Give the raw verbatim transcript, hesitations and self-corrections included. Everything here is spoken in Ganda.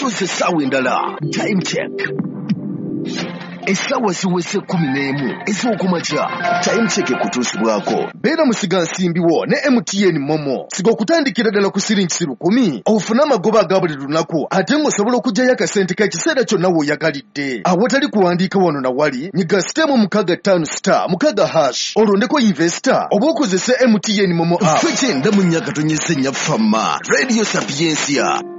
tusoose essaawa endala. Time check. Essaawa ziwese kumi n'emu ez'okumakya. Time check ekutuusibwako. Beera musiga nsimbiwo ne M T N Momo. Siga okutandikira ddala ku siringi lukumi. Ofune amagoba aga buli lunaku ate ng'osobola okuggyayo akasente k'ekiseera kyonna w'oyagalidde. Awatali kuwandiika wano na wali, nyiga sitemu mukaga ttaano star mukaga hash. Olondeko investor oba okozese M T N Momo app. Ffe kyenda mu nnya katonnyesa ennya ffamma. Radio Sapiensia.